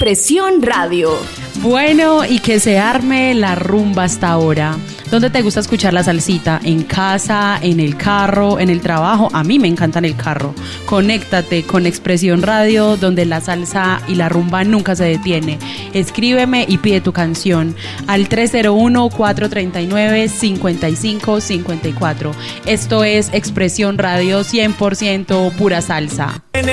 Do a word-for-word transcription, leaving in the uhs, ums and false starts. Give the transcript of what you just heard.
Expresión Radio. Bueno, y que se arme la rumba hasta ahora. ¿Dónde te gusta escuchar la salsita? ¿En casa, en el carro, en el trabajo? A mí me encanta en el carro. Conéctate con Expresión Radio, donde la salsa y la rumba nunca se detiene. Escríbeme y pide tu canción al tres cero uno, cuatro tres nueve, cinco cinco cinco cuatro. Esto es Expresión Radio, cien por ciento pura salsa.